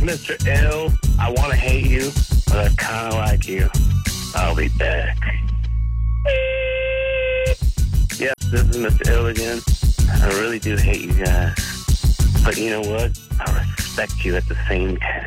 Mr. Ill. I want to hate you, but I kind of like you. I'll be back. Yes, this is Mr. Ill again. I really do hate you guys. But you know what? I respect you at the same time.